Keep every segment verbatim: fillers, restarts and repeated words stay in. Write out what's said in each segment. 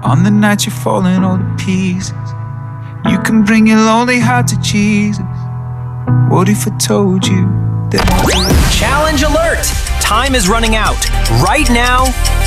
On the night you're falling all to pieces, you can bring your lonely heart to Jesus. What if I told you that? Challenge alert! Time is running out. Right now,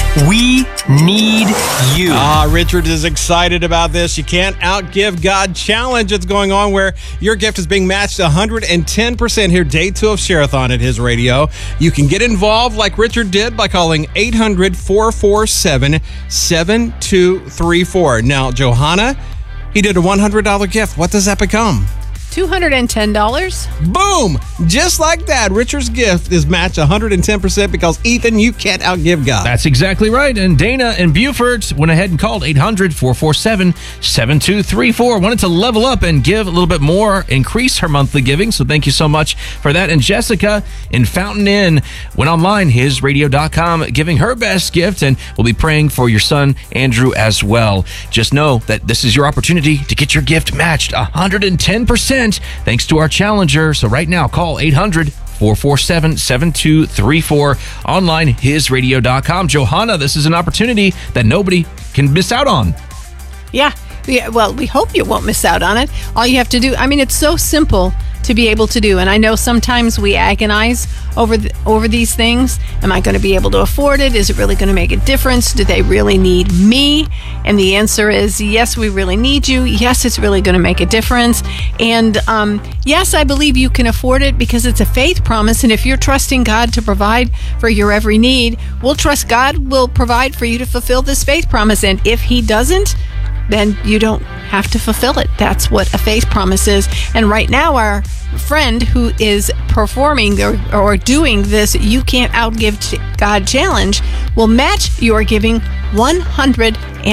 we need you. Ah, Richard is excited about this. You can't outgive God challenge that's going on where your gift is being matched one hundred ten percent here, day two of Share-a-thon at His Radio. You can get involved like Richard did by calling eight hundred, four four seven, seven two three four. Now, Johanna, he did a one hundred dollars gift. What does that become? two hundred ten dollars. Boom! Just like that, Richard's gift is matched one hundred ten percent because, Ethan, you can't outgive God. That's exactly right. And Dana and Beaufort went ahead and called eight hundred, four four seven, seven two three four. Wanted to level up and give a little bit more, increase her monthly giving. So thank you so much for that. And Jessica in Fountain Inn went online, his radio dot com, giving her best gift. And we'll be praying for your son, Andrew, as well. Just know that this is your opportunity to get your gift matched one hundred ten percent. Thanks to our challenger. So right now, call eight hundred, four four seven, seven two three four. Online, his radio dot com. Johanna, this is an opportunity that nobody can miss out on. Yeah. yeah. Well, we hope you won't miss out on it. All you have to do, I mean, it's so simple to be able to do. And I know sometimes we agonize over the, over these things. Am I going to be able to afford it? Is it really going to make a difference? Do they really need me? And the answer is yes, we really need you. Yes, it's really going to make a difference. And um, yes, I believe you can afford it because it's a faith promise. And if you're trusting God to provide for your every need, we'll trust God will provide for you to fulfill this faith promise. And if He doesn't, then you don't have to fulfill it. That's what a faith promise is. And right now, our friend who is performing or, or doing this You Can't Outgive God challenge will match your giving one hundred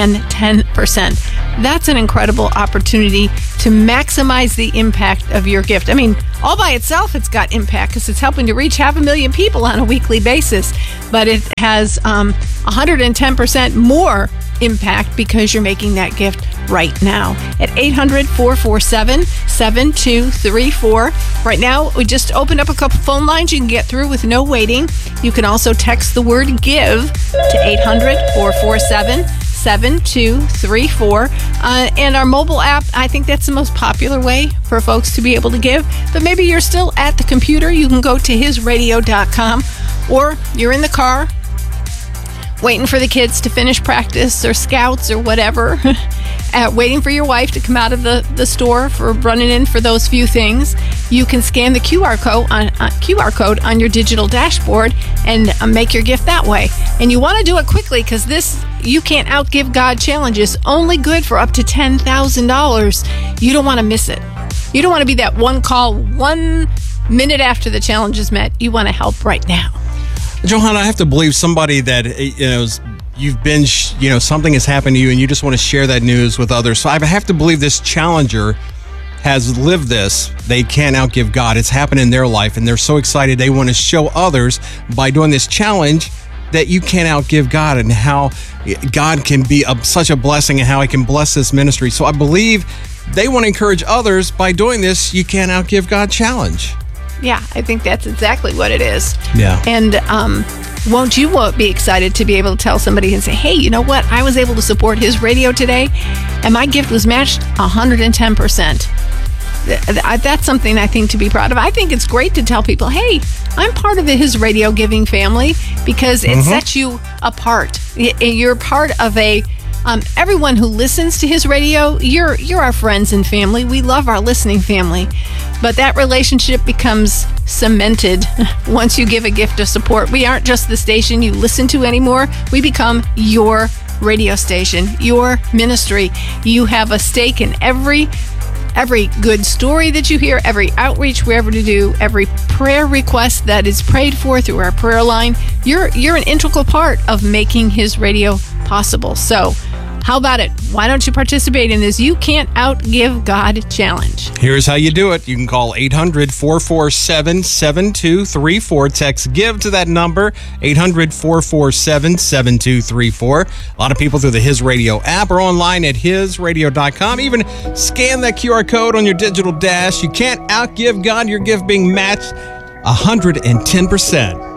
ten percent. That's an incredible opportunity to maximize the impact of your gift. I mean, all by itself, it's got impact because it's helping to reach half a million people on a weekly basis. But it has um, one hundred ten percent more impact because you're making that gift right now at eight hundred, four four seven, seven two three four. Right now, we just opened up a couple phone lines you can get through with no waiting. You can also text the word GIVE to eight hundred, four four seven, seven two three four. Uh, and our mobile app, I think that's the most popular way for folks to be able to give. But maybe you're still at the computer. You can go to his radio dot com, or you're in the car waiting for the kids to finish practice or scouts or whatever, uh, waiting for your wife to come out of the, the store for running in for those few things. You can scan the Q R code on uh, Q R code on your digital dashboard and uh, make your gift that way. And you want to do it quickly because this You Can't Outgive God challenge is only good for up to ten thousand dollars. You don't want to miss it. You don't want to be that one call one minute after the challenge is met. You want to help right now. Johanna, I have to believe somebody that, you know, you've been, you know, something has happened to you and you just want to share that news with others. So I have to believe this challenger has lived this. They can't outgive God. It's happened in their life and they're so excited they want to show others by doing this challenge that you can't outgive God and how God can be a, such a blessing and how He can bless this ministry. So I believe they want to encourage others by doing this You Can't Outgive God challenge. Yeah, I think that's exactly what it is. Yeah. And um, won't you won't be excited to be able to tell somebody and say, hey, you know what? I was able to support His Radio today, and my gift was matched one hundred ten percent. That's something I think to be proud of. I think it's great to tell people, hey, I'm part of the His Radio giving family because it mm-hmm. sets you apart. You're part of a... Um, everyone who listens to His Radio, you're you're our friends and family. We love our listening family. But that relationship becomes cemented once you give a gift of support. We aren't just the station you listen to anymore. We become your radio station, your ministry. You have a stake in every every good story that you hear, every outreach we're ever to do, every prayer request that is prayed for through our prayer line. You're you're an integral part of making His Radio possible. So how about it? Why don't you participate in this You Can't Outgive God challenge? Here's how you do it. You can call eight hundred, four four seven, seven two three four. Text GIVE to that number, eight hundred, four four seven, seven two three four. A lot of people through the His Radio app or online at his radio dot com. Even scan that Q R code on your digital dash. You can't outgive God. Your gift being matched one hundred ten percent.